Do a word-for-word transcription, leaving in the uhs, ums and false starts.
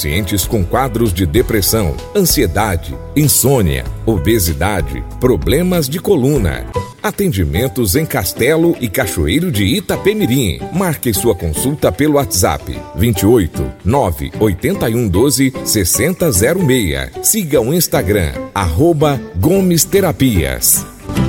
pacientes com quadros de depressão, ansiedade, insônia, obesidade, problemas de coluna. Atendimentos em Castelo e Cachoeiro de Itapemirim. Marque sua consulta pelo WhatsApp vinte e oito, nove oito um, doze, sessenta zero seis. Siga o Instagram, arroba Gomes Terapias.